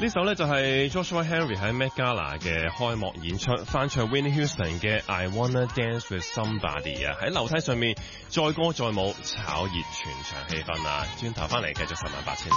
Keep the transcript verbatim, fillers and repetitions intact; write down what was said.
呢首呢就係 Joshua Henry 喺 Met Gala 嘅開幕演出，翻唱 Whitney Houston 嘅 I Wanna Dance With Somebody 啊，喺樓梯上面載歌載舞，炒熱全場氣氛啊！轉頭翻嚟繼續十萬八千里。